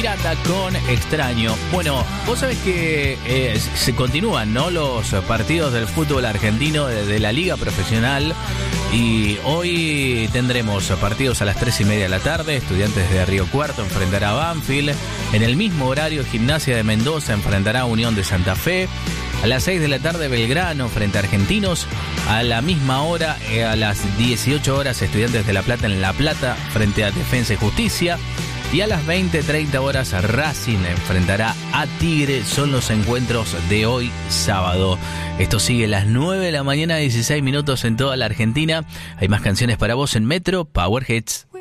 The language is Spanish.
Miranda con Extraño. Bueno, vos sabés que se continúan, ¿no?, los partidos del fútbol argentino de la Liga Profesional. Y hoy tendremos partidos a las 3:30 de la tarde. Estudiantes de Río Cuarto enfrentará a Banfield. En el mismo horario, Gimnasia de Mendoza enfrentará a Unión de Santa Fe. A las 6 de la tarde, Belgrano frente a Argentinos. A la misma hora, a las 18 horas, Estudiantes de La Plata en La Plata frente a Defensa y Justicia. Y a las 20:30 horas, Racing enfrentará a Tigre. Son los encuentros de hoy sábado. Esto sigue a las 9 de la mañana, 16 minutos en toda la Argentina. Hay más canciones para vos en Metro Power Hits.